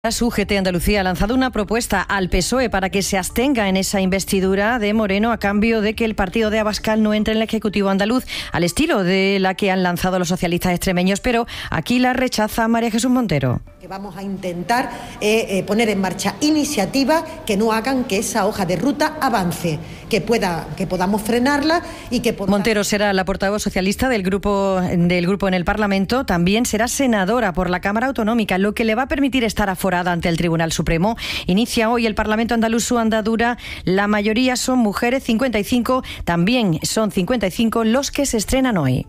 Su UGT Andalucía ha lanzado una propuesta al PSOE para que se abstenga en esa investidura de Moreno a cambio de que el partido de Abascal no entre en el Ejecutivo andaluz, al estilo de la que han lanzado los socialistas extremeños, pero aquí la rechaza María Jesús Montero. Que vamos a intentar poner en marcha iniciativas que no hagan que esa hoja de ruta avance, que podamos frenarla y que Montero será la portavoz socialista del grupo en el Parlamento. También será senadora por la Cámara Autonómica, lo que le va a permitir estar aforada ante el Tribunal Supremo. Inicia hoy el Parlamento andaluz su andadura. La mayoría son mujeres, 55. También son 55 los que se estrenan hoy.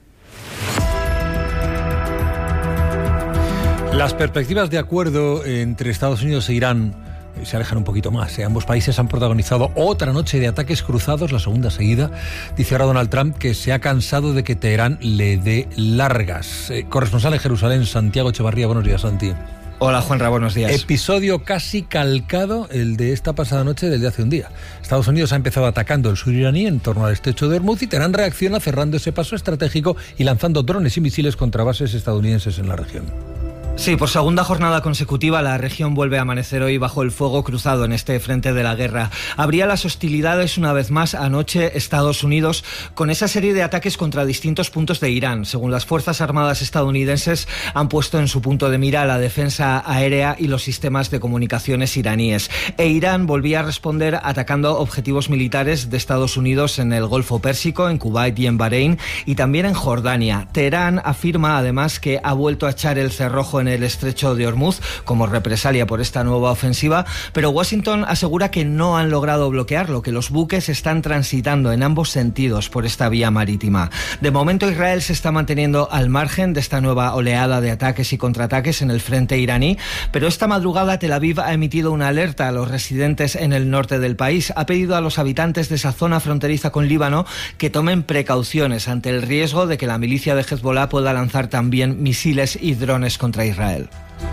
Las perspectivas de acuerdo entre Estados Unidos e Irán se alejan un poquito más. Ambos países han protagonizado otra noche de ataques cruzados, la segunda seguida. Dice ahora Donald Trump que se ha cansado de que Teherán le dé largas. Corresponsal en Jerusalén, Santiago Echevarría. Buenos días, Santi. Hola, Juanra, buenos días. Episodio casi calcado el de esta pasada noche del de hace un día. Estados Unidos ha empezado atacando el sur iraní en torno al estrecho de Hormuz y Teherán reacciona cerrando ese paso estratégico y lanzando drones y misiles contra bases estadounidenses en la región. Sí, por segunda jornada consecutiva la región vuelve a amanecer hoy bajo el fuego cruzado en este frente de la guerra. Habría las hostilidades una vez más anoche Estados Unidos con esa serie de ataques contra distintos puntos de Irán. Según las Fuerzas Armadas estadounidenses, han puesto en su punto de mira la defensa aérea y los sistemas de comunicaciones iraníes. E Irán volvía a responder atacando objetivos militares de Estados Unidos en el Golfo Pérsico, en Kuwait y en Bahrein, y también en Jordania. Teherán afirma además que ha vuelto a echar el cerrojo en el estrecho de Hormuz como represalia por esta nueva ofensiva, pero Washington asegura que no han logrado bloquearlo, que los buques están transitando en ambos sentidos por esta vía marítima. De momento Israel se está manteniendo al margen de esta nueva oleada de ataques y contraataques en el frente iraní, pero esta madrugada Tel Aviv ha emitido una alerta a los residentes en el norte del país. Ha pedido a los habitantes de esa zona fronteriza con Líbano que tomen precauciones ante el riesgo de que la milicia de Hezbollah pueda lanzar también misiles y drones contra Israel.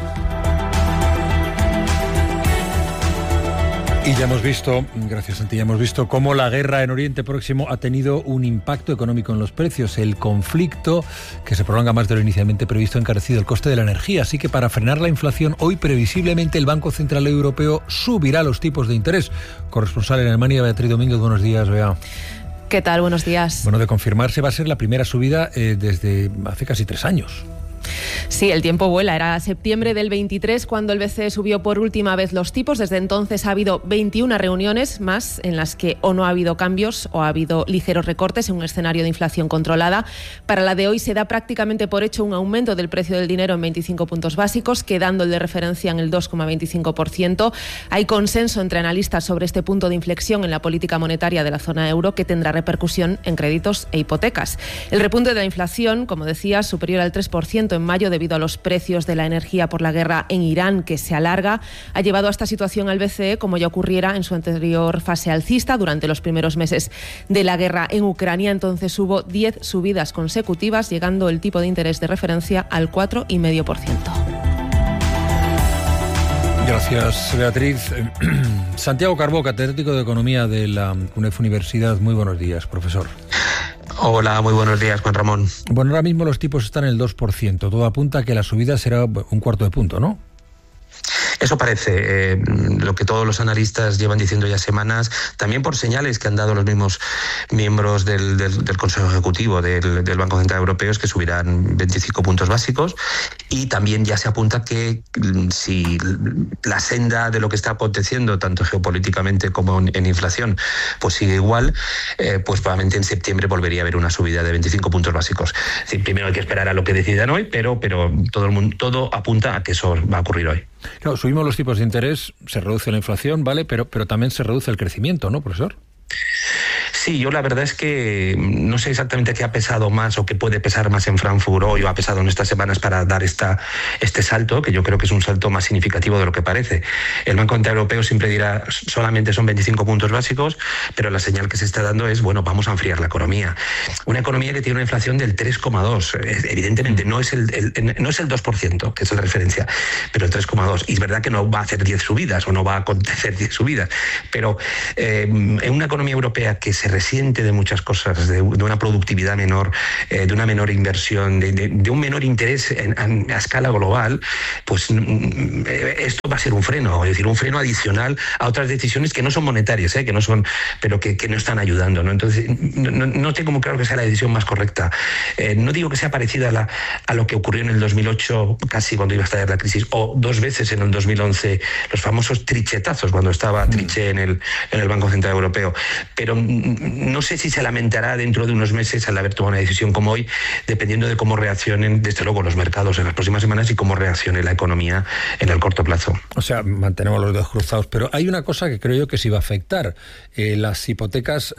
Y ya hemos visto, gracias Santi, ya hemos visto cómo la guerra en Oriente Próximo ha tenido un impacto económico en los precios. El conflicto, que se prolonga más de lo inicialmente previsto, ha encarecido el coste de la energía. Así que para frenar la inflación, hoy previsiblemente el Banco Central Europeo subirá los tipos de interés. Corresponsal en Alemania, Beatriz Domínguez, buenos días, Bea. ¿Qué tal? Buenos días. Bueno, de confirmarse va a ser la primera subida desde hace casi 3 años. Sí, el tiempo vuela. Era septiembre del 23 cuando el BCE subió por última vez los tipos. Desde entonces ha habido 21 reuniones más en las que o no ha habido cambios o ha habido ligeros recortes en un escenario de inflación controlada. Para la de hoy se da prácticamente por hecho un aumento del precio del dinero en 25 puntos básicos, quedando el de referencia en el 2,25%. Hay consenso entre analistas sobre este punto de inflexión en la política monetaria de la zona euro que tendrá repercusión en créditos e hipotecas. El repunte de la inflación, como decía, superior al 3% en mayo debido a los precios de la energía por la guerra en Irán, que se alarga, ha llevado a esta situación al BCE, como ya ocurriera en su anterior fase alcista durante los primeros meses de la guerra en Ucrania. Entonces hubo 10 subidas consecutivas, llegando el tipo de interés de referencia al 4,5%. Gracias, Beatriz. Santiago Carbó, catedrático de Economía de la UNEF Universidad. Muy buenos días, profesor. Hola, muy buenos días, Juan Ramón. Bueno, ahora mismo los tipos están en el 2%. Todo apunta a que la subida será un cuarto de punto, ¿no? Eso parece lo que todos los analistas llevan diciendo ya semanas, también por señales que han dado los mismos miembros del Consejo Ejecutivo del Banco Central Europeo, es que subirán 25 puntos básicos, y también ya se apunta que si la senda de lo que está aconteciendo, tanto geopolíticamente como en inflación, pues sigue igual, pues probablemente en septiembre volvería a haber una subida de 25 puntos básicos. Es decir, primero hay que esperar a lo que decidan hoy, pero todo apunta a que eso va a ocurrir hoy. Claro, subimos los tipos de interés, se reduce la inflación, ¿vale? Pero también se reduce el crecimiento, ¿no, profesor? Sí, yo la verdad es que no sé exactamente qué ha pesado más o qué puede pesar más en Frankfurt hoy o ha pesado en estas semanas para dar este salto, que yo creo que es un salto más significativo de lo que parece. El Banco Central Europeo siempre dirá solamente son 25 puntos básicos, pero la señal que se está dando es, bueno, vamos a enfriar la economía. Una economía que tiene una inflación del 3,2. Evidentemente no es el 2%, que es la referencia, pero el 3,2. Y es verdad que no va a hacer 10 subidas o no va a acontecer 10 subidas, pero en una economía europea que se resiente de muchas cosas, de una productividad menor, de una menor inversión, de un menor interés a escala global, pues esto va a ser un freno, es decir, un freno adicional a otras decisiones que no son monetarias, que no son, pero que no están ayudando, ¿no? Entonces, no tengo muy claro que sea la decisión más correcta. No digo que sea parecida a lo que ocurrió en el 2008, casi cuando iba a estallar la crisis, o 2 veces en el 2011, los famosos trichetazos, cuando estaba Trichet en el Banco Central Europeo. Pero no sé si se lamentará dentro de unos meses al haber tomado una decisión como hoy, dependiendo de cómo reaccionen, desde luego, los mercados en las próximas semanas y cómo reaccione la economía en el corto plazo. O sea, mantenemos los dedos cruzados. Pero hay una cosa que creo yo que sí va a afectar. Las hipotecas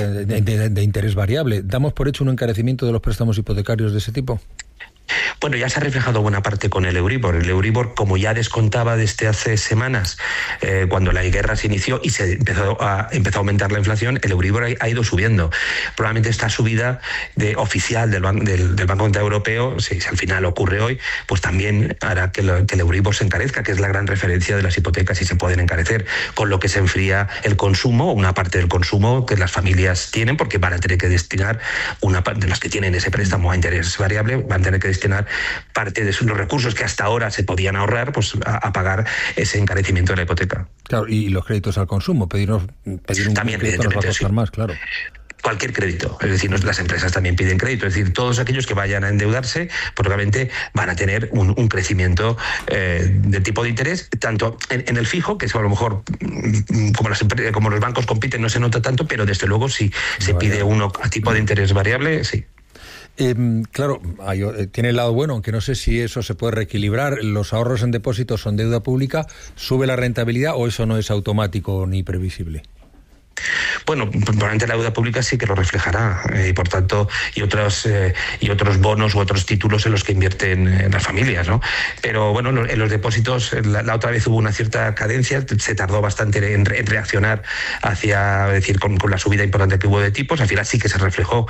de interés variable. ¿Damos por hecho un encarecimiento de los préstamos hipotecarios de ese tipo? Bueno, ya se ha reflejado buena parte con el Euribor. El Euribor, como ya descontaba desde hace semanas, cuando la guerra se inició y se empezó a aumentar la inflación, el Euribor ha ido subiendo. Probablemente esta subida oficial del Banco Central Europeo, si al final ocurre hoy, pues también hará que el Euribor se encarezca, que es la gran referencia de las hipotecas, y se pueden encarecer, con lo que se enfría el consumo, una parte del consumo que las familias tienen, porque van a tener que destinar, una parte de las que tienen ese préstamo a interés variable, van a tener que destinar parte de los recursos que hasta ahora se podían ahorrar, pues a pagar ese encarecimiento de la hipoteca. Claro, y los créditos al consumo, pedir un también, crédito nos va a costar más, claro. Cualquier crédito, es decir, las empresas también piden crédito, es decir, todos aquellos que vayan a endeudarse probablemente van a tener un crecimiento de tipo de interés, tanto en el fijo, que es a lo mejor como los bancos compiten no se nota tanto, pero desde luego si se pide uno a tipo de interés variable, sí. Claro, tiene el lado bueno, aunque no sé si eso se puede reequilibrar. Los ahorros en depósitos son deuda pública, ¿sube la rentabilidad o eso no es automático ni previsible? Bueno, probablemente la deuda pública sí que lo reflejará, y por tanto, y otros bonos u otros títulos en los que invierten las familias, ¿no? Pero bueno, en los depósitos la otra vez hubo una cierta cadencia, se tardó bastante en reaccionar hacia, es decir, con la subida importante que hubo de tipos. Al final sí que se reflejó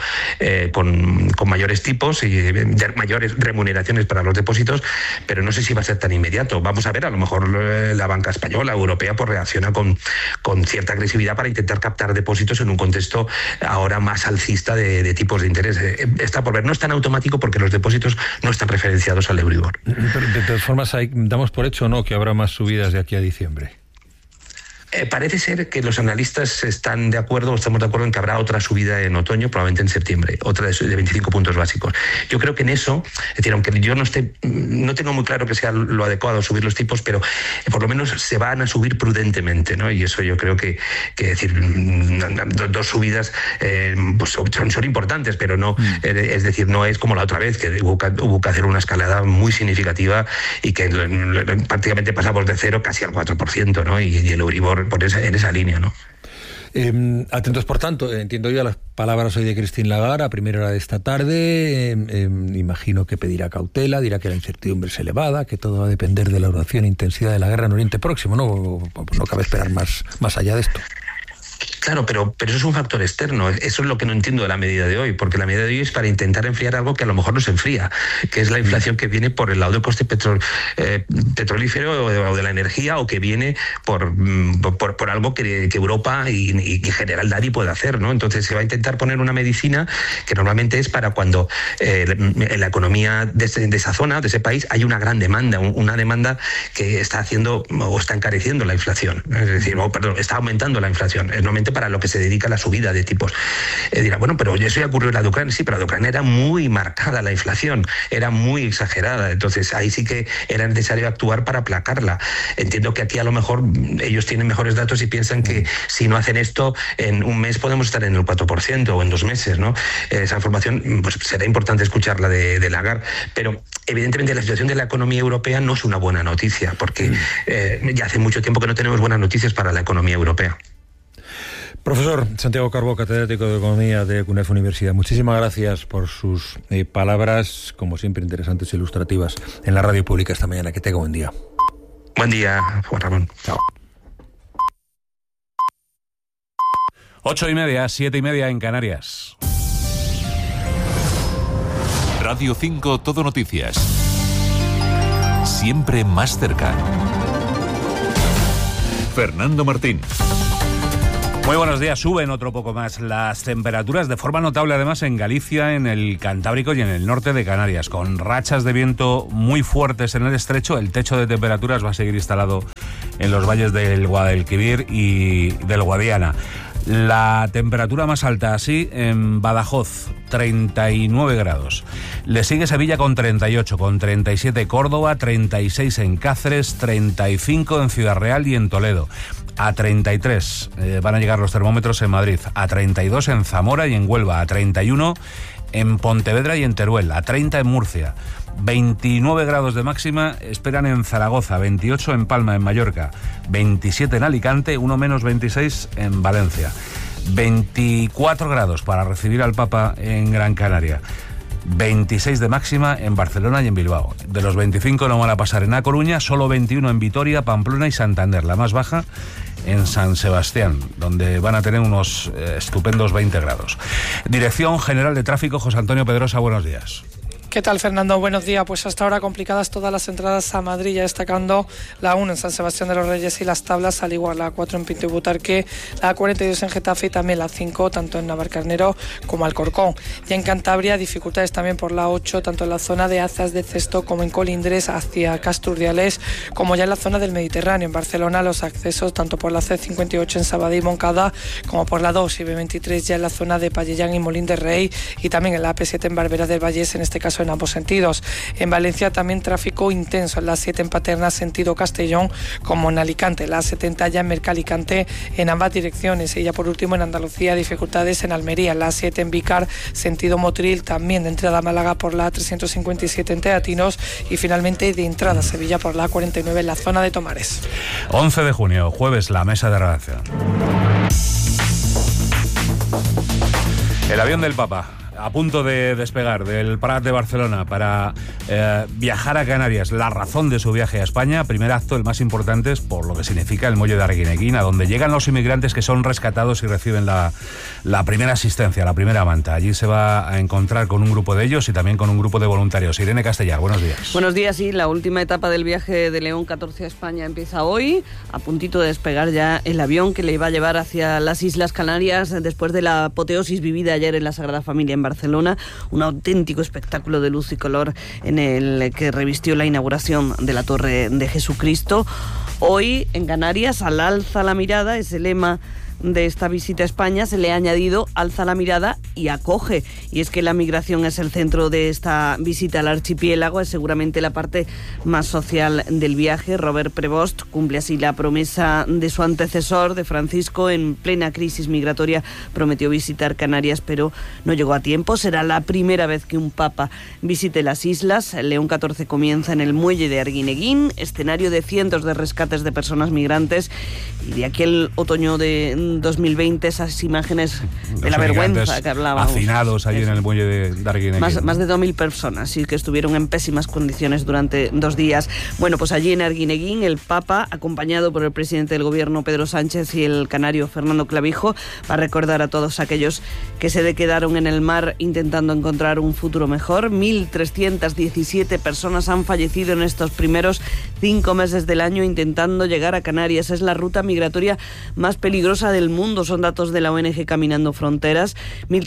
con mayores tipos y mayores remuneraciones para los depósitos, pero no sé si va a ser tan inmediato. Vamos a ver, a lo mejor la banca española, europea, pues reacciona con cierta agresividad para intentar captar depósitos en un contexto ahora más alcista de tipos de interés. Está por ver. No es tan automático porque los depósitos no están referenciados al Euribor. Pero de todas formas, ¿damos por hecho o no que habrá más subidas de aquí a diciembre? Parece ser que los analistas estamos de acuerdo en que habrá otra subida en otoño, probablemente en septiembre, otra de 25 puntos básicos. Yo creo que en eso, es decir, aunque yo no tengo muy claro que sea lo adecuado subir los tipos, pero por lo menos se van a subir prudentemente, ¿no? Y eso yo creo que decir, 2 subidas pues son importantes, pero no, es decir, no es como la otra vez, que hubo que hacer una escalada muy significativa y que prácticamente pasamos de 0 casi al 4%, ¿no? Y el Euribor en esa línea, ¿no? Atentos, por tanto, entiendo yo a las palabras hoy de Christine Lagarde a primera hora de esta tarde. Imagino que pedirá cautela, dirá que la incertidumbre es elevada, que todo va a depender de la duración e intensidad de la guerra en Oriente Próximo, ¿no? No cabe esperar más allá de esto. Claro, pero eso es un factor externo. Eso es lo que no entiendo de la medida de hoy, porque la medida de hoy es para intentar enfriar algo que a lo mejor no se enfría, que es la inflación que viene por el lado del coste petrolífero o de la energía, o que viene por algo que Europa y en general nadie puede hacer, ¿no? Entonces se va a intentar poner una medicina que normalmente es para cuando en la economía de esa zona, de ese país, hay una gran demanda, una demanda que está haciendo o está encareciendo la inflación, es decir, está aumentando la inflación. Es normalmente para lo que se dedica la subida de tipos. Dirá, bueno, pero eso ya ocurrió en la de Ucrania. Sí, pero la de Ucrania era muy marcada la inflación, era muy exagerada. Entonces ahí sí que era necesario actuar para aplacarla. Entiendo que aquí a lo mejor ellos tienen mejores datos y piensan que si no hacen esto, en un mes podemos estar en el 4% o en 2 meses, ¿no? Esa información, pues será importante escucharla de Lagarde, pero evidentemente la situación de la economía europea no es una buena noticia, porque ya hace mucho tiempo que no tenemos buenas noticias para la economía europea. Profesor Santiago Carbó, catedrático de Economía de CUNEF Universidad, muchísimas gracias por sus palabras, como siempre, interesantes e ilustrativas en la radio pública esta mañana. Que tenga buen día. Buen día, Juan Ramón. Chao. 8:30, 7:30 en Canarias. Radio 5 Todo Noticias. Siempre más cerca. Fernando Martín. Muy buenos días. Suben otro poco más las temperaturas de forma notable, además, en Galicia, en el Cantábrico y en el norte de Canarias, con rachas de viento muy fuertes en el estrecho. El techo de temperaturas va a seguir instalado en los valles del Guadalquivir y del Guadiana. La temperatura más alta así en Badajoz, 39 grados. Le sigue Sevilla con 38, con 37 Córdoba, 36 en Cáceres, 35 en Ciudad Real y en Toledo. A 33 van a llegar los termómetros en Madrid, a 32 en Zamora y en Huelva, a 31 en Pontevedra y en Teruel, a 30 en Murcia. 29 grados de máxima esperan en Zaragoza, 28 en Palma, en Mallorca, 27 en Alicante, uno menos 26 en Valencia. 24 grados para recibir al Papa en Gran Canaria. 26 de máxima en Barcelona y en Bilbao. De los 25 no van a pasar en A Coruña, solo 21 en Vitoria, Pamplona y Santander. La más baja en San Sebastián, donde van a tener unos estupendos 20 grados. Dirección General de Tráfico, José Antonio Pedrosa, buenos días. ¿Qué tal, Fernando? Buenos días. Pues hasta ahora complicadas todas las entradas a Madrid, ya destacando la 1 en San Sebastián de los Reyes y Las Tablas, al igual la 4 en Pinto y Butarque, la 42 en Getafe y también la 5 tanto en Navalcarnero como Alcorcón. Ya en Cantabria, dificultades también por la 8, tanto en la zona de Azas de Cesto como en Colindres hacia Casturdiales, como ya en la zona del Mediterráneo. En Barcelona, los accesos tanto por la C58 en Sabadell y Moncada como por la 2 y B23 ya en la zona de Pallellán y Molín de Rey, y también en la AP7 en Barberá del Vallés, en este caso en ambos sentidos. En Valencia también tráfico intenso en la 7 en Paterna sentido Castellón, como en Alicante, la 70 ya en Mercalicante en ambas direcciones, y ya por último en Andalucía dificultades en Almería, la 7 en Vícar sentido Motril, también de entrada a Málaga por la 357 en Teatinos, y finalmente de entrada a Sevilla por la 49 en la zona de Tomares. 11 de junio, jueves, la mesa de redacción. El avión del Papa, a punto de despegar del Prat de Barcelona para viajar a Canarias. La razón de su viaje a España, primer acto, el más importante, es por lo que significa el muelle de Arguineguín, a donde llegan los inmigrantes que son rescatados y reciben la primera asistencia, la primera manta. Allí se va a encontrar con un grupo de ellos y también con un grupo de voluntarios. Irene Castellar, buenos días. Buenos días, sí. La última etapa del viaje de León 14 a España empieza hoy, a puntito de despegar ya el avión que le iba a llevar hacia las Islas Canarias después de la apoteosis vivida ayer en la Sagrada Familia en Barcelona, un auténtico espectáculo de luz y color en el que revistió la inauguración de la Torre de Jesucristo. Hoy en Canarias, al alza la mirada, es el lema de esta visita a España, se le ha añadido alza la mirada y acoge. Y es que la migración es el centro de esta visita al archipiélago, es seguramente la parte más social del viaje. Robert Prevost cumple así la promesa de su antecesor, de Francisco. En plena crisis migratoria prometió visitar Canarias, pero no llegó a tiempo. Será la primera vez que un papa visite las islas. León XIV comienza en el muelle de Arguineguín, escenario de cientos de rescates de personas migrantes, y de aquel otoño de 2020, esas imágenes de la vergüenza que hablábamos. Hacinados allí en el muelle de Arguineguín. Más de 2.000 personas, sí, que estuvieron en pésimas condiciones durante 2 días. Bueno, pues allí en Arguineguín, el Papa, acompañado por el presidente del Gobierno, Pedro Sánchez, y el canario Fernando Clavijo, va a recordar a todos aquellos que se quedaron en el mar intentando encontrar un futuro mejor. 1.317 personas han fallecido en estos primeros 5 meses del año intentando llegar a Canarias. Es la ruta migratoria más peligrosa del mundo, son datos de la ONG Caminando Fronteras.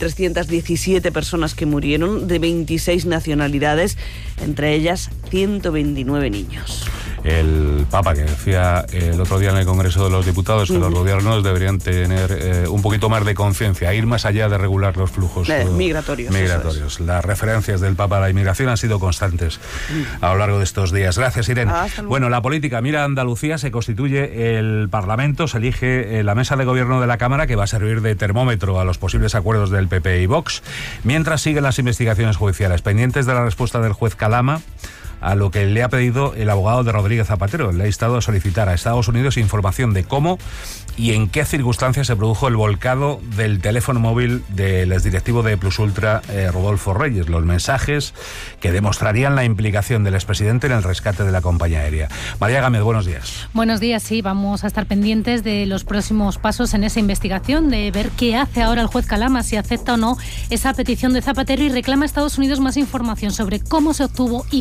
1.317 personas que murieron, de 26 nacionalidades, entre ellas 129 niños. El Papa, que decía el otro día en el Congreso de los Diputados que los gobiernos deberían tener un poquito más de conciencia, ir más allá de regular los flujos migratorios. Las referencias del Papa a la inmigración han sido constantes a lo largo de estos días. Gracias, Irene. Bueno, la política mira a Andalucía, se constituye el Parlamento, se elige la mesa de gobierno de la Cámara, que va a servir de termómetro a los posibles acuerdos del PP y Vox, mientras siguen las investigaciones judiciales, pendientes de la respuesta del juez Calama a lo que le ha pedido el abogado de Rodríguez Zapatero. Le ha instado a solicitar a Estados Unidos información de cómo y en qué circunstancias se produjo el volcado del teléfono móvil del exdirectivo de Plus Ultra, Rodolfo Reyes, los mensajes que demostrarían la implicación del expresidente en el rescate de la compañía aérea. María Gámez, buenos días. Buenos días, sí, vamos a estar pendientes de los próximos pasos en esa investigación, de ver qué hace ahora el juez Calama, si acepta o no esa petición de Zapatero y reclama a Estados Unidos más información sobre cómo se obtuvo y cómo se ha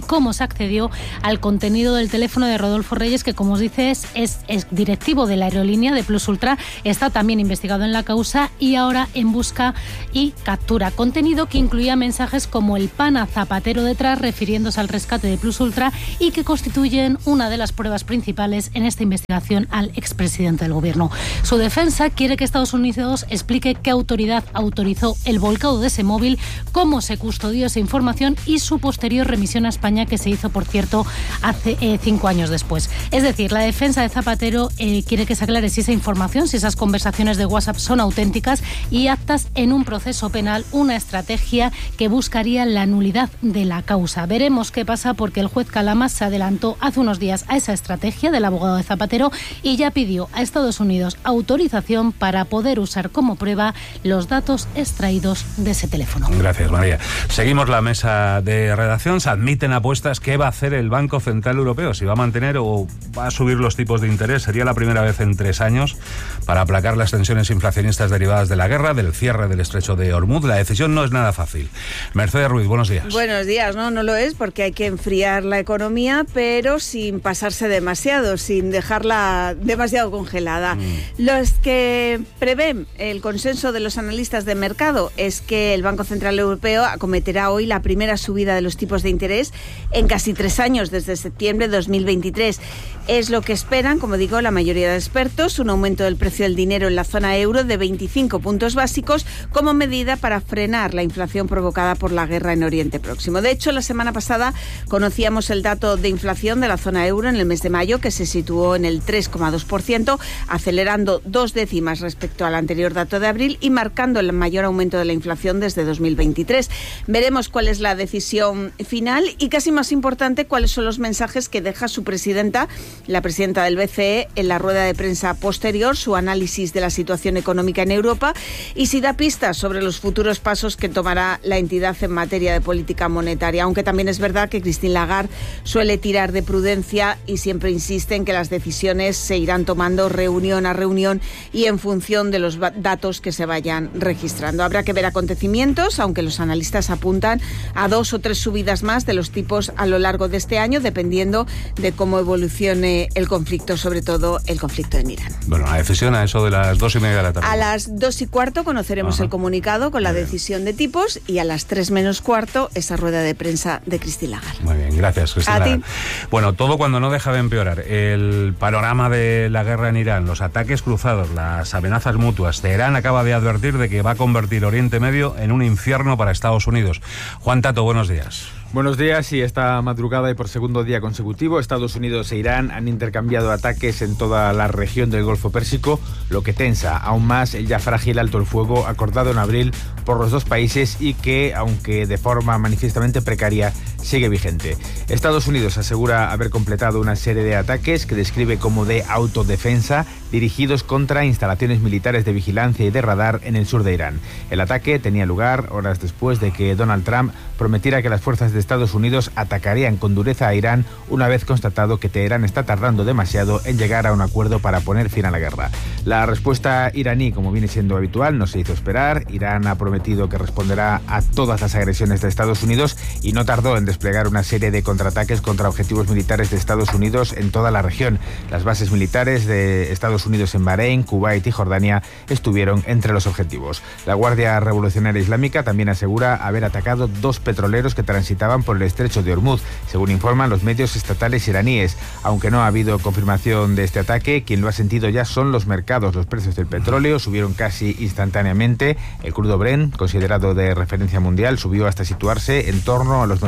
accedió al contenido del teléfono de Rodolfo Reyes, que, como os dice, es directivo de la aerolínea de Plus Ultra. Está también investigado en la causa y ahora en busca y captura. Contenido que incluía mensajes como el pana Zapatero detrás, refiriéndose al rescate de Plus Ultra, y que constituyen una de las pruebas principales en esta investigación al expresidente del Gobierno. Su defensa quiere que Estados Unidos explique qué autoridad autorizó el volcado de ese móvil, cómo se custodió esa información y su posterior remisión a España, que se hizo, por cierto, hace 5 años después. Es decir, la defensa de Zapatero quiere que se aclare si esa información, si esas conversaciones de WhatsApp son auténticas y aptas en un proceso penal, una estrategia que buscaría la nulidad de la causa. Veremos qué pasa, porque el juez Calamas se adelantó hace unos días a esa estrategia del abogado de Zapatero y ya pidió a Estados Unidos autorización para poder usar como prueba los datos extraídos de ese teléfono. Gracias, María. Seguimos la mesa de redacción. Se admiten apuestas. ¿Qué va a hacer el Banco Central Europeo? ¿Si va a mantener o va a subir los tipos de interés? Sería la primera vez en 3 años para aplacar las tensiones inflacionistas derivadas de la guerra, del cierre del estrecho de Hormuz. La decisión no es nada fácil. Mercedes Ruiz, buenos días. Buenos días. No lo es, porque hay que enfriar la economía, pero sin pasarse demasiado, sin dejarla demasiado congelada. Los que prevén el consenso de los analistas de mercado es que el Banco Central Europeo acometerá hoy la primera subida de los tipos de interés en casi 3 años, desde septiembre de 2023. Es lo que esperan, como digo, la mayoría de expertos, un aumento del precio del dinero en la zona euro de 25 puntos básicos como medida para frenar la inflación provocada por la guerra en Oriente Próximo. De hecho, la semana pasada conocíamos el dato de inflación de la zona euro en el mes de mayo, que se situó en el 3,2%, acelerando 2 décimas respecto al anterior dato de abril y marcando el mayor aumento de la inflación desde 2023. Veremos cuál es la decisión final y, casi más importante, cuáles son los mensajes que deja su presidenta, la presidenta del BCE, en la rueda de prensa posterior, su análisis de la situación económica en Europa y si da pistas sobre los futuros pasos que tomará la entidad en materia de política monetaria. Aunque también es verdad que Christine Lagarde suele tirar de prudencia y siempre insiste en que las decisiones se irán tomando reunión a reunión y en función de los datos que se vayan registrando. Habrá que ver acontecimientos, aunque los analistas apuntan a 2 o 3 subidas más de los tipos a lo largo de este año, dependiendo de cómo evolucione el conflicto, sobre todo el conflicto en Irán. Bueno, la decisión a eso de las 2:30 de la tarde. A las 2:15 conoceremos el comunicado con la decisión de tipos y a las 3:15 esa rueda de prensa de Christine Lagarde. Muy bien, gracias, Christine Lagarde. Bueno, todo cuando no deja de empeorar. El panorama de la guerra en Irán, los ataques cruzados, las amenazas mutuas. Teherán acaba de advertir de que va a convertir Oriente Medio en un infierno para Estados Unidos. Juan Tato, buenos días. Buenos días. Y esta madrugada y por segundo día consecutivo, Estados Unidos e Irán han intercambiado ataques en toda la región del Golfo Pérsico, lo que tensa aún más el ya frágil alto el fuego acordado en abril por los dos países y que, aunque de forma manifiestamente precaria, sigue vigente. Estados Unidos asegura haber completado una serie de ataques que describe como de autodefensa, dirigidos contra instalaciones militares de vigilancia y de radar en el sur de Irán. El ataque tenía lugar horas después de que Donald Trump prometiera que las fuerzas de Estados Unidos atacarían con dureza a Irán una vez constatado que Teherán está tardando demasiado en llegar a un acuerdo para poner fin a la guerra. La respuesta iraní, como viene siendo habitual, no se hizo esperar. Irán ha prometido que responderá a todas las agresiones de Estados Unidos y no tardó en desplegar una serie de contraataques contra objetivos militares de Estados Unidos en toda la región. Las bases militares de Estados Unidos en Bahrein, Kuwait y Jordania estuvieron entre los objetivos. La Guardia Revolucionaria Islámica también asegura haber atacado 2 petroleros que transitaban por el estrecho de Hormuz, según informan los medios estatales iraníes. Aunque no ha habido confirmación de este ataque, quien lo ha sentido ya son los mercados. Los precios del petróleo subieron casi instantáneamente. El crudo Brent, considerado de referencia mundial, subió hasta situarse en torno a los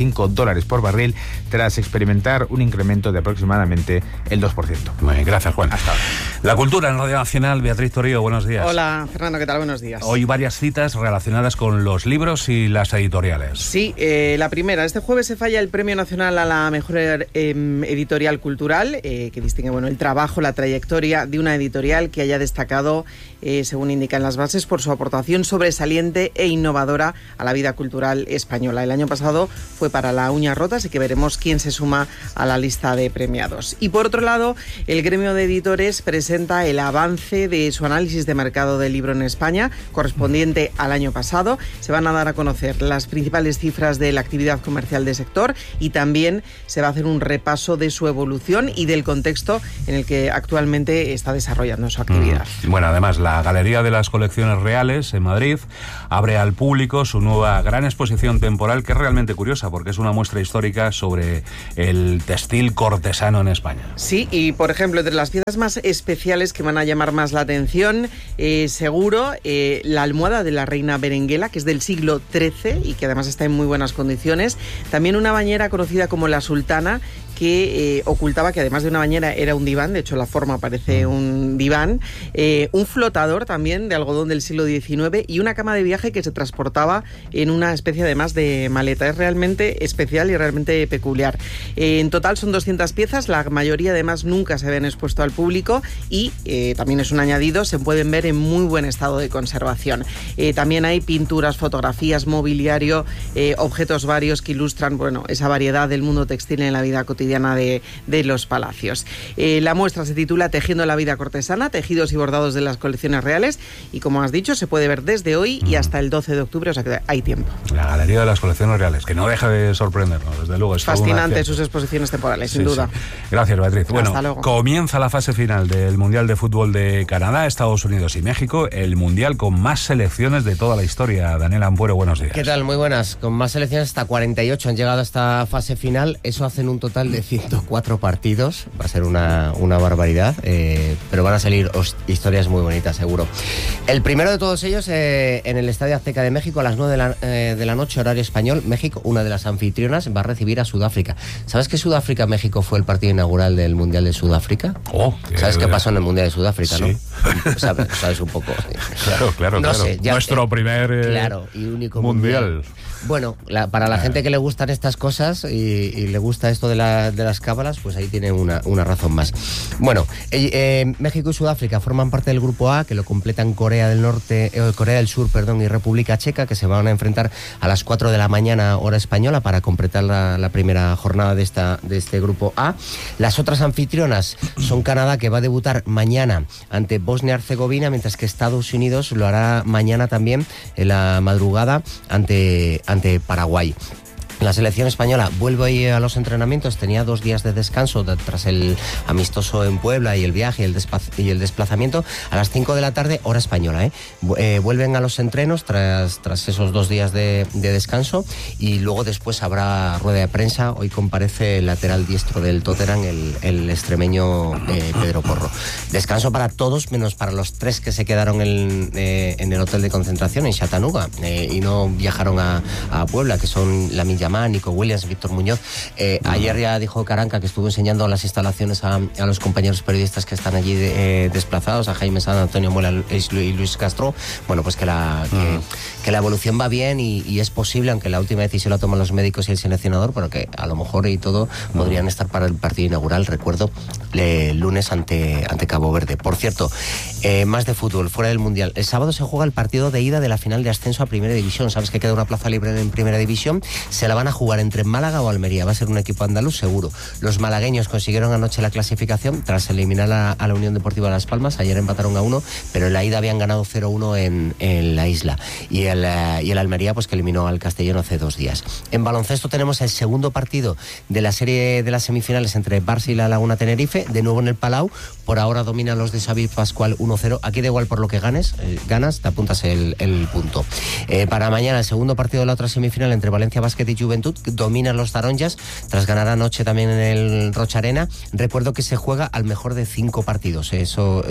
$95 por barril, tras experimentar un incremento de aproximadamente el 2%. Muy bien, gracias, Juan. Hasta ahora. La cultura en Radio Nacional, Beatriz Torío, buenos días. Hola, Fernando, ¿qué tal? Buenos días. Hoy varias citas relacionadas con los libros y las editoriales. Sí, la primera. Este jueves se falla el Premio Nacional a la Mejor Editorial Cultural, que distingue el trabajo, la trayectoria de una editorial que haya destacado, según indican las bases, por su aportación sobresaliente e innovadora a la vida cultural española. El año pasado fue para La Uña Rota, así que veremos quién se suma a la lista de premiados. Y por otro lado, el gremio de editores presenta presenta el avance de su análisis de mercado del libro en España, correspondiente al año pasado. Se van a dar a conocer las principales cifras de la actividad comercial del sector y también se va a hacer un repaso de su evolución y del contexto en el que actualmente está desarrollando su actividad. Bueno, además, la Galería de las Colecciones Reales en Madrid abre al público su nueva gran exposición temporal, que es realmente curiosa porque es una muestra histórica sobre el textil cortesano en España. Sí, y por ejemplo, entre las piezas más especiales que van a llamar más la atención, seguro, la almohada de la reina Berenguela, que es del siglo XIII y que además está en muy buenas condiciones. También una bañera conocida como la Sultana, que ocultaba que además de una bañera era un diván, de hecho la forma parece un diván, un flotador también de algodón del siglo XIX y una cama de viaje que se transportaba en una especie además de maleta. Es realmente especial y realmente peculiar. En total son 200 piezas, la mayoría además nunca se habían expuesto al público y también es un añadido, se pueden ver en muy buen estado de conservación. También hay pinturas, fotografías, mobiliario, objetos varios que ilustran, bueno, esa variedad del mundo textil en la vida cotidiana de los palacios. La muestra se titula Tejiendo la vida cortesana, tejidos y bordados de las colecciones reales, y como has dicho, se puede ver desde hoy y hasta el 12 de octubre, o sea que hay tiempo. La Galería de las Colecciones Reales, que no deja de sorprendernos, desde luego. Es fascinante sus exposiciones temporales, sin duda. Sí. Gracias, Beatriz. Bueno, hasta luego. Comienza la fase final del Mundial de Fútbol de Canadá, Estados Unidos y México, el Mundial con más selecciones de toda la historia. Daniel Ampuero, buenos días. ¿Qué tal? Muy buenas. Con más selecciones, hasta 48 han llegado a esta fase final. Eso hacen un total de 104 partidos. Va a ser una barbaridad, pero van a salir historias muy bonitas, seguro. El primero de todos ellos en el Estadio Azteca de México a las 9 de la noche, horario español. México, una de las anfitrionas, va a recibir a Sudáfrica. ¿Sabes que Sudáfrica-México fue el partido inaugural del Mundial de Sudáfrica? ¿Sabes qué pasó en el Mundial de Sudáfrica, no? ¿Sabes un poco? Claro. No sé, ya, nuestro primer y único mundial. Bueno, para la gente que le gustan estas cosas y le gusta esto de las cábalas, pues ahí tiene una razón más. Bueno, México y Sudáfrica forman parte del grupo A, que lo completan Corea del Sur, y República Checa, que se van a enfrentar a las 4 de la mañana hora española para completar la primera jornada de este grupo A. Las otras anfitrionas son Canadá, que va a debutar mañana ante Bosnia-Herzegovina, mientras que Estados Unidos lo hará mañana también en la madrugada ante Paraguay. La selección española vuelve hoy a los entrenamientos, tenía 2 días de descanso tras el amistoso en Puebla y el viaje y el desplazamiento. A las 5 de la tarde, hora española, vuelven a los entrenos tras esos 2 días de descanso, y luego después habrá rueda de prensa. Hoy comparece el lateral diestro del Tottenham, el extremeño Pedro Porro. Descanso para todos, menos para los 3 que se quedaron en el hotel de concentración en Chattanooga y no viajaron a Puebla, que son Lamine Yamal, Nico Williams, Víctor Muñoz. Ayer ya dijo Caranca, que estuvo enseñando las instalaciones a los compañeros periodistas que están allí desplazados, a Jaime Sanz, Antonio Muela y Luis Castro, bueno, pues que la evolución va bien y es posible, aunque la última decisión la toman los médicos y el seleccionador, pero que a lo mejor y todo podrían estar para el partido inaugural, recuerdo, el lunes ante Cabo Verde. Por cierto, más de fútbol, fuera del Mundial. El sábado se juega el partido de ida de la final de ascenso a Primera División. Sabes que queda una plaza libre en Primera División. Se la van a jugar entre Málaga o Almería. Va a ser un equipo andaluz seguro. Los malagueños consiguieron anoche la clasificación tras eliminar a la Unión Deportiva Las Palmas. Ayer empataron a 1, pero en la ida habían ganado 0-1 en la isla. Y el Almería, pues que eliminó al Castellón hace 2 días. En baloncesto tenemos el segundo partido de la serie de las semifinales entre Barça y la Laguna Tenerife, de nuevo en el Palau. Por ahora dominan los de Xavi Pascual 1-0. Aquí da igual por lo que ganas, te apuntas el punto. Para mañana el segundo partido de la otra semifinal entre Valencia Basket y Juventud. Dominan los taronjas tras ganar anoche también en el Rocha Arena. Recuerdo que se juega al mejor de 5 partidos. Eso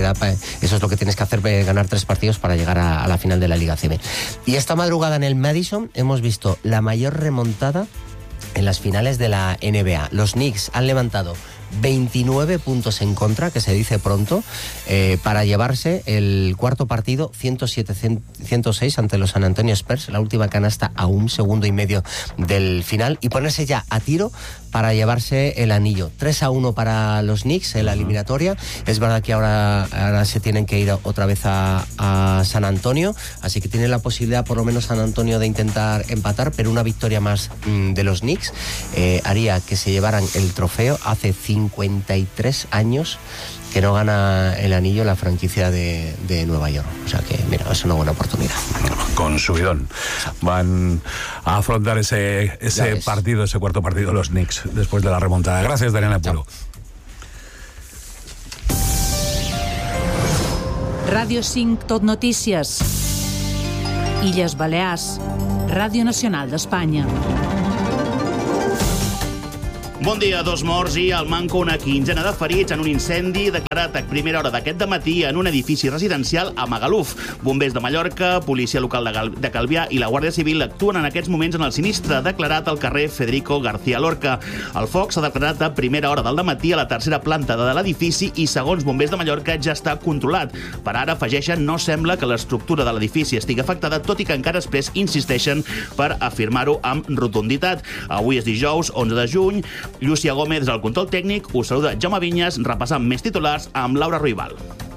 eso es lo que tienes que hacer, ganar 3 partidos para llegar a la final de la Liga CB. Y esta madrugada en el Madison hemos visto la mayor remontada en las finales de la NBA. Los Knicks han levantado 29 puntos en contra, que se dice pronto, para llevarse el cuarto partido 107-106 ante los San Antonio Spurs, la última canasta a 1 segundo y medio del final, y ponerse ya a tiro para llevarse el anillo. 3-1 para los Knicks en la eliminatoria. Es verdad que ahora se tienen que ir otra vez a San Antonio, así que tiene la posibilidad por lo menos San Antonio de intentar empatar, pero una victoria más de los Knicks haría que se llevaran el trofeo. Hace 5 53 años que no gana el anillo la franquicia de Nueva York. O sea que, mira, es una buena oportunidad. Con subidón. Van a afrontar ese partido, ese cuarto partido, los Knicks, después de la remontada. Gracias, Daniel Apuro. Ràdio 5 Tot Notícies. Illes Balears. Ràdio Nacional d'Espanya. Bon dia, 2 morts i al manco una quinzena de ferits en un incendi declarat a primera hora d'aquest dematí en un edifici residencial a Magaluf. Bombers de Mallorca, policia local de Calvià i la Guàrdia Civil actuen en aquests moments en el sinistre declarat al carrer Federico García Lorca. El foc s'ha declarat a primera hora del dematí a la tercera planta de l'edifici i, segons Bombers de Mallorca, ja està controlat. Per ara, afegeixen, no sembla que l'estructura de l'edifici estigui afectada, tot i que encara després insisteixen per afirmar-ho amb rotunditat. Avui és dijous, 11 de juny. Llúcia Gómez, del control tècnic, us saluda Jaume Vinyes, repassant més titulars amb Laura Ruibal.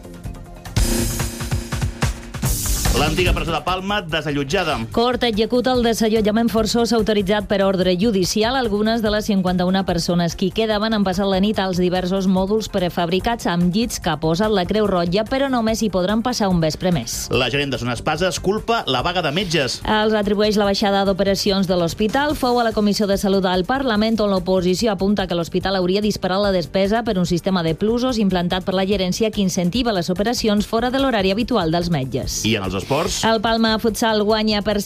L'antiga presó de Palma desallotjada. Cort executa el desallotjament forçós autoritzat per ordre judicial. Algunes de les 51 persones que quedaven han passat la nit als diversos mòduls prefabricats amb llits que ha posat la Creu Roja, però només hi podran passar un vespre més. La gerent de Son Espases culpa la vaga de metges. Els atribueix la baixada d'operacions de l'hospital. Fou a la Comissió de Salut al Parlament, on l'oposició apunta que l'hospital hauria disparat la despesa per un sistema de plusos implantat per la gerència que incentiva les operacions fora de l'horari habitual dels metges. I en els esports? El Palma Futsal guanya per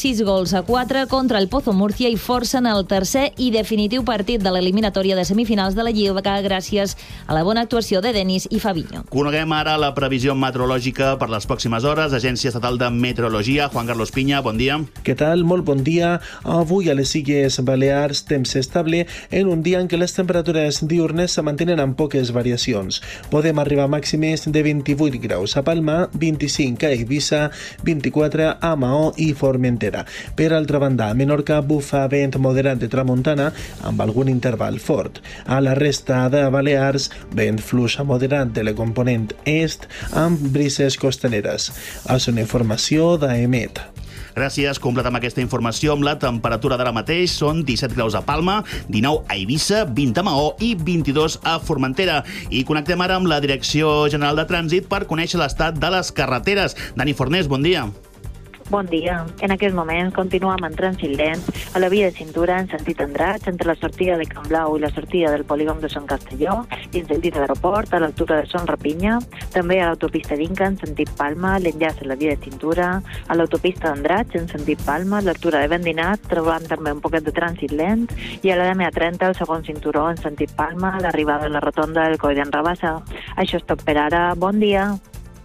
6-4 contra el Pozo Murcia i forcen el tercer i definitiu partit de l'eliminatòria de semifinals de la Lliga gràcies a la bona actuació de Denis i Fabinho. Coneguem ara la previsió meteorològica per les pròximes hores. Agència Estatal de Meteorologia, Juan Carlos Piña, bon dia. Què tal? Molt bon dia. Avui a les Illes Balears, temps estable en un dia en què les temperatures diurnes se mantenen amb poques variacions. Podem arribar a màximes de 28 graus a Palma, 25 a Eivissa, 24 a Maó i Formentera. Per altra banda, a Menorca bufa vent moderat de tramuntana amb algun interval fort. A la resta de Balears, vent fluix a moderat de la component est amb brises costaneres. És una informació d'AEMET. Gràcies. Completem aquesta informació amb la temperatura d'ara mateix. Són 17 graus a Palma, 19 a Eivissa, 20 a Maó i 22 a Formentera. I connectem ara amb la Direcció General de Trànsit per conèixer l'estat de les carreteres. Dani Fornés, bon dia. Bon dia. En aquest moment continuem en trànsit lent a la via de cintura en sentit Andratx, entre la sortida de Can Blau i la sortida del polígon de Sant Castelló, i en sentit aeroport a l'altura de Son Rapinya, també a l'autopista d'Inca en sentit Palma, l'enllaç a la via de cintura, a l'autopista d'Andratx en sentit Palma, a l'altura de Vendinat, trobant també un poquet de trànsit lent, i a la M30 el segon cinturó en sentit Palma, a l'arribada de la rotonda del Coll d'en Rabassa. Això és tot per ara. Bon dia.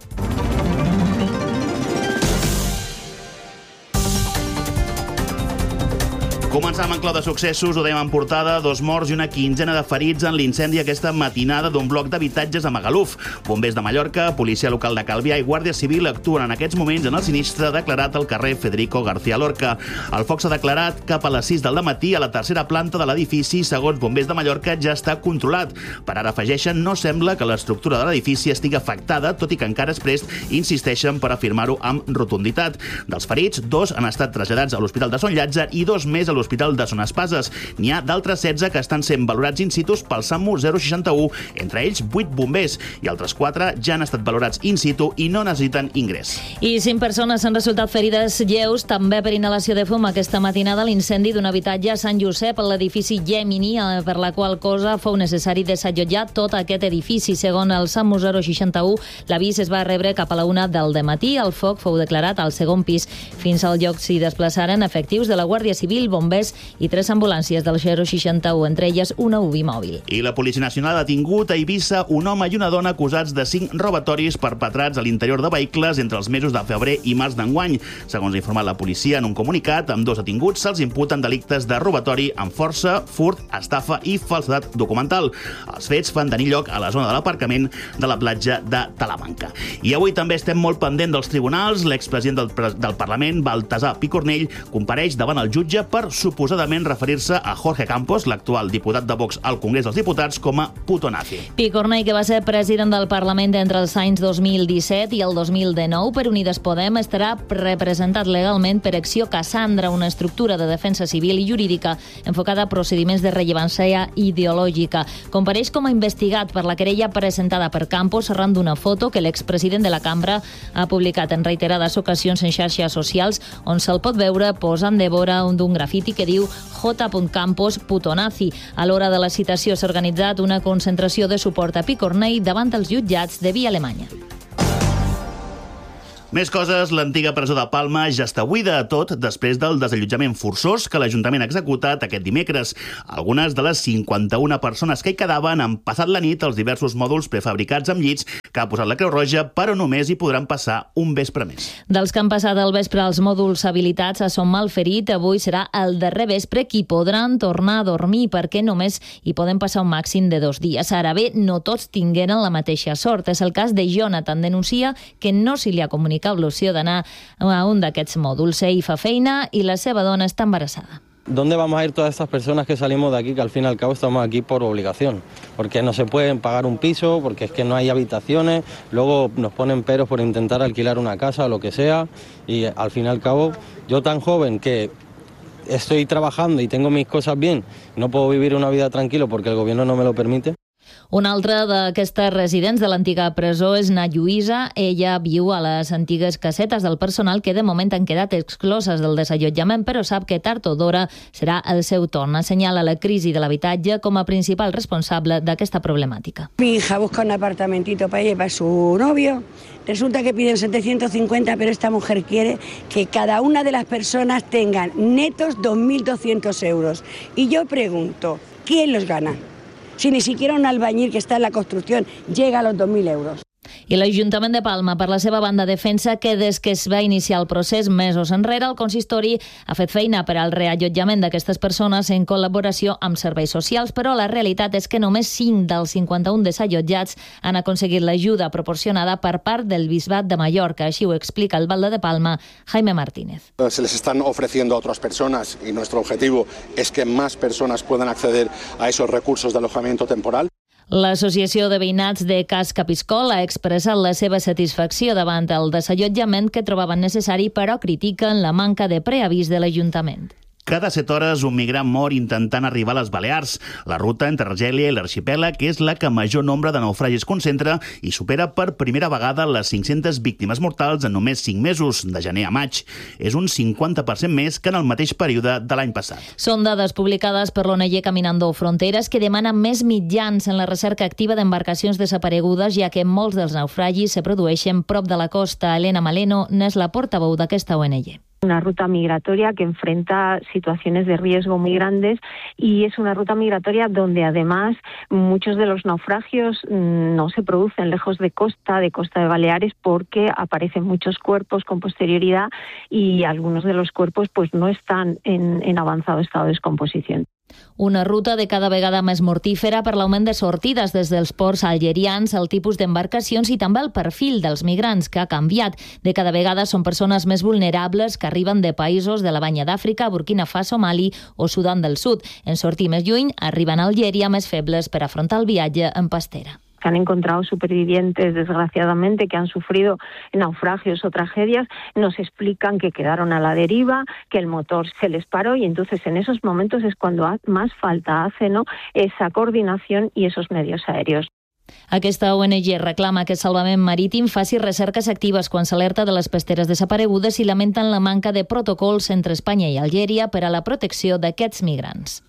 Començam en clau de successos, ho dèiem en portada, 2 morts i una quinzena de ferits en l'incendi aquesta matinada d'un bloc d'habitatges a Magaluf. Bombers de Mallorca, policia local de Calvià i Guàrdia Civil actuen en aquests moments en el sinistre declarat al carrer Federico García Lorca. El foc s'ha declarat cap a les 6 del matí a la tercera planta de l'edifici i, segons Bombers de Mallorca, ja està controlat. Per ara, afegeixen, no sembla que l'estructura de l'edifici estigui afectada, tot i que encara després insisteixen per afirmar-ho amb rotunditat. Dels ferits, 2 han estat traslladats a l'Hospital de Sant Llàtzer i 2 més a l'Hospital de Son Espases. N'hi ha d'altres 16 que estan sent valorats in situ pel SAMU 061, entre ells 8 bombers, i altres 4 ja han estat valorats in situ i no necessiten ingrés. I 5 persones han resultat ferides lleus, també per inhalació de fum aquesta matinada a l'incendi d'un habitatge a Sant Josep, a l'edifici Gemini, per la qual cosa fou necessari desallotjar tot aquest edifici. Segons el SAMU 061, l'avís es va rebre cap a la 1 del dematí. El foc fou declarat al segon pis. Fins al lloc s'hi desplaçaren efectius de la Guàrdia Civil, bombers i 3 ambulàncies del 061, entre elles una UBI mòbil. I la Policia Nacional ha detingut a Eivissa un home i una dona acusats de 5 robatoris perpetrats a l'interior de vehicles entre els mesos de febrer i març d'enguany. Segons ha informat la policia en un comunicat, amb 2 detinguts se'ls imputen delictes de robatori amb força, furt, estafa i falsedat documental. Els fets van tenir lloc a la zona de l'aparcament de la platja de Talamanca. I avui també estem molt pendent dels tribunals. L'expresident del Parlament, Baltasar Picornell, compareix davant el jutge per suposadament referir-se a Jorge Campos, l'actual diputat de Vox al Congrés dels Diputats, com a putonazi. Picornell, que va ser president del Parlament entre els anys 2017 i el 2019 per Unides Podem, estarà representat legalment per Acció Cassandra, una estructura de defensa civil i jurídica enfocada a procediments de rellevància ideològica. Compareix com a investigat per la querella presentada per Campos arran d'una foto que l'expresident de la cambra ha publicat en reiterades ocasions en xarxes socials, on se'l pot veure posant de vora d'un grafiti que diu J. Campos putonazi. A l'hora de la citació s'ha organitzat una concentració de suport a Picornell davant els jutjats de Via Alemanya. Més coses, l'antiga presó de Palma ja està buida a tot després del desallotjament forçós que l'Ajuntament ha executat aquest dimecres. Algunes de les 51 persones que hi quedaven han passat la nit als diversos mòduls prefabricats amb llits que ha posat la Creu Roja, però només hi podran passar un vespre més. Dels que han passat el vespre als mòduls habilitats a Son Malferit, avui serà el darrer vespre qui podran tornar a dormir perquè només hi poden passar un màxim de 2 dies. Ara bé, no tots tingueren la mateixa sort. És el cas de Jonathan. Denuncia que no se li ha comunicat l'opció d'anar a un d'aquests mòduls. Ell fa feina i la seva dona està embarassada. ¿Dónde vamos a ir todas estas personas que salimos de aquí, que al fin y al cabo estamos aquí por obligación? Porque no se pueden pagar un piso, porque es que no hay habitaciones, luego nos ponen peros por intentar alquilar una casa o lo que sea, y al fin y al cabo, yo tan joven que estoy trabajando y tengo mis cosas bien, no puedo vivir una vida tranquilo porque el gobierno no me lo permite. Un altre d'aquestes residents de l'antiga presó és Na Lluïsa. Ella viu a les antigues casetes del personal que de moment han quedat excloses del desallotjament, però sap que tard o d'hora serà el seu torn. Assenyala la crisi de l'habitatge com a principal responsable d'aquesta problemàtica. Mi hija busca un apartamentito para ella y para su novio. Resulta que piden 750, pero esta mujer quiere que cada una de las personas tengan netos 2.200 euros. Y yo pregunto, ¿quién los gana? Si ni siquiera un albañil que está en la construcción llega a los 2.000 euros. I l'Ajuntament de Palma, per la seva banda, defensa que des que es va iniciar el procés mesos enrere, el consistori ha fet feina per al reallotjament d'aquestes persones en col·laboració amb serveis socials, però la realitat és que només 5 dels 51 desallotjats han aconseguit l'ajuda proporcionada per part del Bisbat de Mallorca. Així ho explica el alcalde de Palma, Jaime Martínez. Se les están ofreciendo a otras personas y nuestro objetivo es que más personas puedan acceder a esos recursos de alojamiento temporal. L'Associació de Veïnats de Cas Capiscol ha expressat la seva satisfacció davant el desallotjament que trobaven necessari, però critiquen la manca de preavís de l'Ajuntament. Cada 7 hores un migrant mor intentant arribar a les Balears. La ruta entre Argèlia i l'Arxipèlag és la que major nombre de naufragis concentra i supera per primera vegada les 500 víctimes mortals en només 5 mesos, de gener a maig. És un 50% més que en el mateix període de l'any passat. Són dades publicades per l'ONG Caminando Fronteres, que demana més mitjans en la recerca activa d'embarcacions desaparegudes, ja que molts dels naufragis se produeixen prop de la costa. Elena Maleno n'és la portaveu d'aquesta ONG. Una ruta migratoria que enfrenta situaciones de riesgo muy grandes y es una ruta migratoria donde además muchos de los naufragios no se producen lejos de Costa de Baleares, porque aparecen muchos cuerpos con posterioridad y algunos de los cuerpos pues no están en avanzado estado de descomposición. Una ruta de cada vegada més mortífera per l'augment de sortides des dels ports algerians, el tipus d'embarcacions i també el perfil dels migrants, que ha canviat. De cada vegada són persones més vulnerables que arriben de països de la Banya d'Àfrica, Burkina Faso, Mali o Sudan del Sud. En sortir més lluny, arriben a Algèria més febles per afrontar el viatge en pastera. Se han encontrado supervivientes, desgraciadamente, que han sufrido naufragios o tragedias, nos explican que quedaron a la deriva, que el motor se les paró, y entonces en esos momentos es cuando más falta hace, ¿no?, esa coordinación y esos medios aéreos. Aquesta ONG reclama que Salvament Marítim faci recerques actives quan s'alerta de les pesteres desaparegudes i lamenten la manca de protocols entre Espanya i Algèria per a la protecció d'aquests migrants.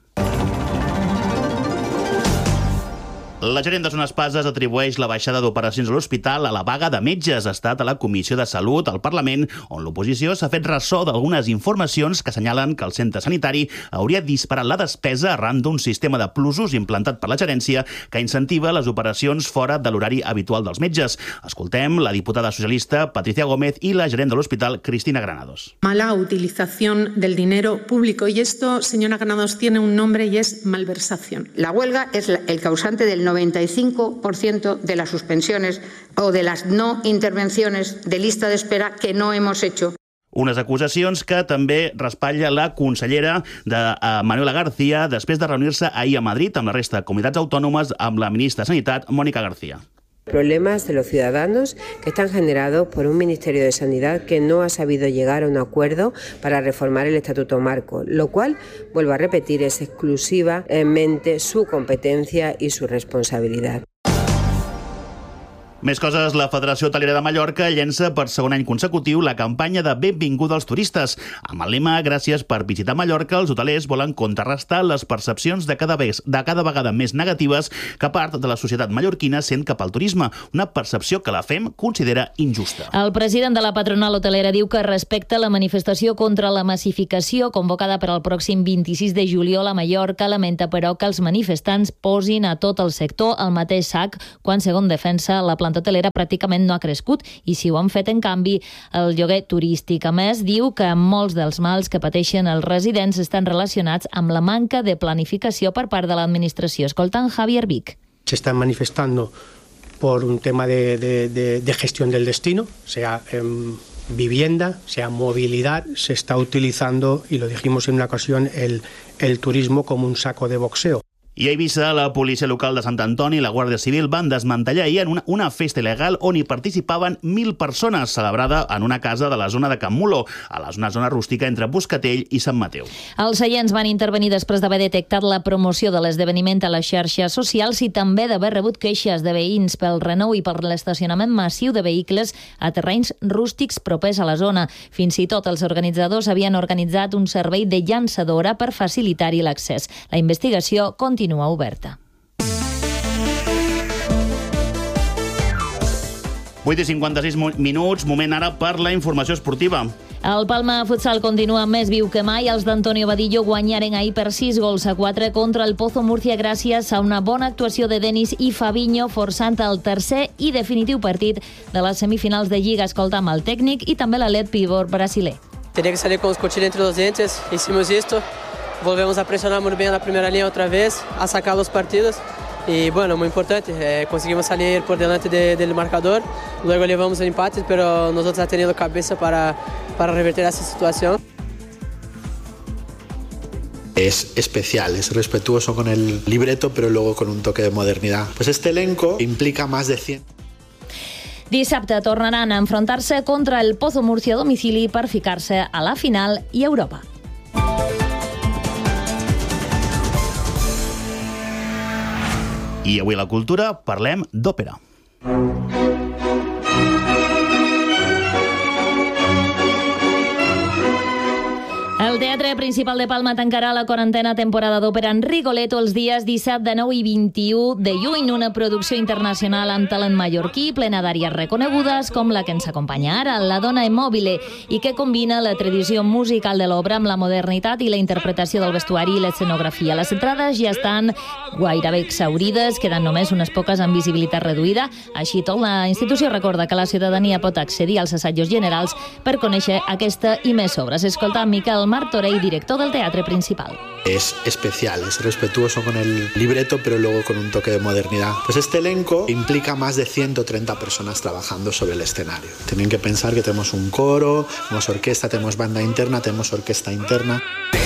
La gerent de Son Espases atribueix la baixada d'operacions a l'hospital a la vaga de metges. Ha estat a la Comissió de Salut al Parlament, on l'oposició s'ha fet ressò d'algunes informacions que assenyalen que el centre sanitari hauria disparat la despesa arran d'un sistema de plusos implantat per la gerència que incentiva les operacions fora de l'horari habitual dels metges. Escoltem la diputada socialista Patricia Gómez i la gerent de l'hospital Cristina Granados. Mala utilización del dinero público, y esto, señora Granados, tiene un nombre y es malversación. La huelga es el causante del 95% de las suspensiones o de las no intervenciones de lista de espera que no hemos hecho. Unes acusacions que també respatlla la consellera Manuela García després de reunir-se ahir a Madrid amb la resta de comunitats autònomes amb la ministra de Sanitat, Mónica García. Problemas de los ciudadanos que están generados por un Ministerio de Sanidad que no ha sabido llegar a un acuerdo para reformar el Estatuto Marco, lo cual, vuelvo a repetir, es exclusivamente su competencia y su responsabilidad. Més coses, la Federació Hotelera de Mallorca llença per segon any consecutiu la campanya de benvinguda als turistes. Amb el lema "Gràcies per visitar Mallorca", els hotelers volen contrarrestar les percepcions de cada vegada més negatives que part de la societat mallorquina sent cap al turisme, una percepció que la FEM considera injusta. El president de la patronal hotelera diu que respecta la manifestació contra la massificació convocada per al pròxim 26 de juliol a Mallorca, lamenta però que els manifestants posin a tot el sector al mateix sac quan, segons defensa, la planta hotelera pràcticament no ha crescut i si ho han fet, en canvi, el lloguer turístic. A més, diu que molts dels mals que pateixen els residents estan relacionats amb la manca de planificació per part de l'administració. Escoltant Javier Vic. Se están manifestando por un tema de gestión del destino, sea vivienda, sea movilidad, se está utilizando, y lo dijimos en una ocasión, el turismo como un saco de boxeo. I a Eivissa, la policia local de Sant Antoni i la Guàrdia Civil van desmantellar ahir en una festa il·legal on hi participaven 1.000 persones, celebrada en una casa de la zona de Can Muló, a una zona rústica entre Buscatell i Sant Mateu. Els seients van intervenir després d'haver detectat la promoció de l'esdeveniment a les xarxes socials i també d'haver rebut queixes de veïns pel renou i per l'estacionament massiu de vehicles a terrenys rústics propers a la zona. Fins i tot els organitzadors havien organitzat un servei de llançadora per facilitar-hi l'accés. La investigació continua oberta. 8:56 minuts, moment ara per la informació esportiva. El Palma Futsal continua més viu que mai. Els d'Antonio Vadillo guanyaren ahir per 6-4 contra el Pozo Murcia gràcies a una bona actuació de Denis i Fabinho, forçant el tercer i definitiu partit de les semifinals de Lliga. Escoltam el tècnic i també l'Alet pivot brasiler. Tenía que salir con los cuchillos entre los dientes, hicimos esto. Volvemos a presionar muy bien a la primera línea otra vez, a sacar los partidos y bueno, muy importante, conseguimos salir por delante del marcador, luego llevamos el empate, pero nosotros hemos tenido cabeza para revertir esa situación. Es especial, es respetuoso con el libreto, pero luego con un toque de modernidad. Pues este elenco implica más de 100... Dissabte tornaran a enfrontar-se contra el Pozo Murcia a domicili per ficar-se a la final i a Europa. I avui a la cultura parlem d'òpera. El Teatre Principal de Palma tancarà la quarantena temporada d'òpera en Rigoletto els dies 17, 19 i 21 de juny, una producció internacional amb talent mallorquí, plena d'àries reconegudes, com la que ens acompanya ara, La dona immòbile, i que combina la tradició musical de l'obra amb la modernitat i la interpretació del vestuari i l'escenografia. Les entrades ja estan gairebé exhaurides, queden només unes poques amb visibilitat reduïda. Així tot, la institució recorda que la ciutadania pot accedir als assajos generals per conèixer aquesta i més obres. Escolta Miquel Martorell, director del Teatre Principal. Es especial, es respetuoso con el libreto, pero luego con un toque de modernidad. Pues este elenco implica más de 130 personas trabajando sobre el escenario. Tienen que pensar que tenemos un coro, tenemos orquesta, tenemos banda interna, tenemos orquesta interna.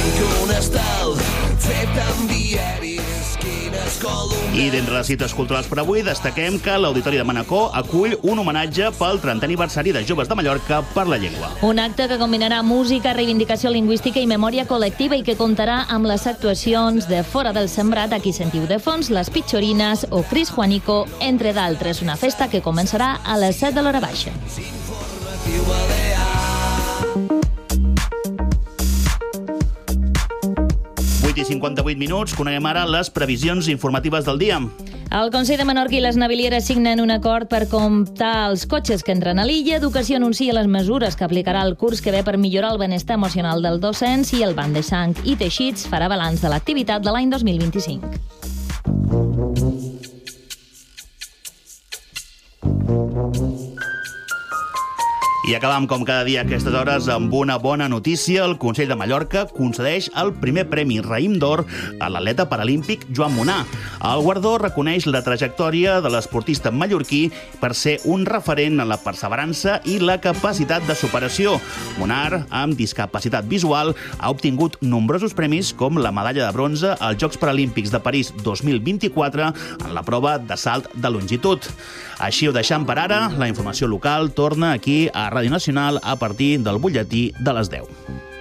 I d'entre les cites culturals per avui destaquem que l'Auditori de Manacor acull un homenatge pel 30è aniversari de Joves de Mallorca per la Llengua. Un acte que combinarà música, reivindicació lingüística i memòria col·lectiva i que comptarà amb les actuacions de Fora del Sembrat, aquí sentiu de fons, Les Pitxorines o Cris Juanico, entre d'altres. Una festa que començarà a les 7 de l'hora baixa. I 58 minuts, coneguem ara les previsions informatives del dia. El Consell de Menorca i les Navilieres signen un acord per comptar els cotxes que entren a l'illa. Educació anuncia les mesures que aplicarà el curs que ve per millorar el benestar emocional dels docents i el Banc de Sang i Teixits farà balanç de l'activitat de l'any 2025. I acabam, com cada dia a aquestes hores, amb una bona notícia. El Consell de Mallorca concedeix el primer premi Raïm d'Or a l'atleta paralímpic Joan Munar. El guardó reconeix la trajectòria de l'esportista mallorquí per ser un referent en la perseverança i la capacitat de superació. Munar, amb discapacitat visual, ha obtingut nombrosos premis com la medalla de bronze als Jocs Paralímpics de París 2024 en la prova de salt de longitud. Així ho deixam per ara. La informació local torna aquí a Ràdio Nacional a partir del butlletí de les 10.